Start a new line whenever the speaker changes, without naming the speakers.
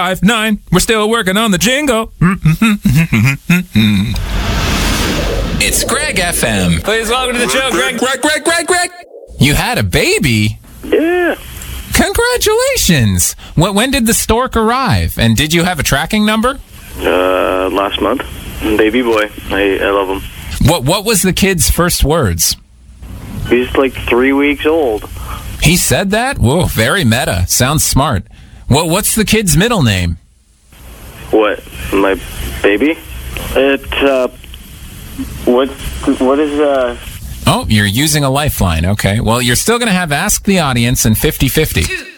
5-9. We're still working on the jingle. It's Greg FM. Please welcome to the show, Greg. You had a baby?
Yeah.
Congratulations. When did the stork arrive? And did you have a tracking number?
Last month. Baby boy. I love him.
What was the kid's first words?
He's like 3 weeks old.
He said that? Whoa, very meta. Sounds smart. What's the kid's middle name?
What? My baby? What is
Oh, you're using a lifeline. Okay. Well, you're still going to have Ask the Audience and 50-50.